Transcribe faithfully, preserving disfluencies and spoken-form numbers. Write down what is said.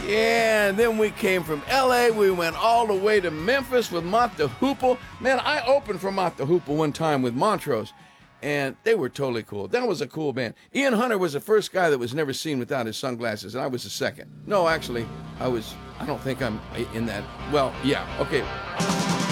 Yeah, and then we came from L A. We went all the way to Memphis with Mott the Hoople. Man, I opened for Mott the Hoople one time with Montrose, and they were totally cool. That was a cool band. Ian Hunter was the first guy that was never seen without his sunglasses, and I was the second. No, actually, I was, I don't think I'm in that. Well, yeah, okay.